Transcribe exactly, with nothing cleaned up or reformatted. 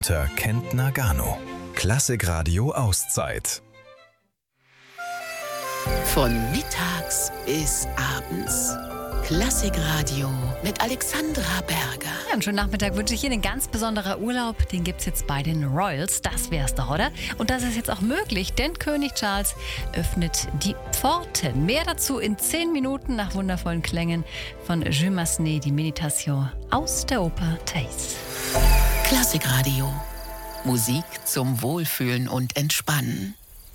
Kennt Nagano. Klassikradio Auszeit. Von mittags bis abends. Klassikradio mit Alexandra Berger. Ja, einen schönen Nachmittag wünsche ich Ihnen. Ein ganz besonderer Urlaub, den gibt es jetzt bei den Royals. Das wär's doch, oder? Und das ist jetzt auch möglich, denn König Charles öffnet die Pforten. Mehr dazu in zehn Minuten nach wundervollen Klängen von Jules Massenet, die Meditation aus der Oper Thais. Klassikradio. Musik zum Wohlfühlen und Entspannen.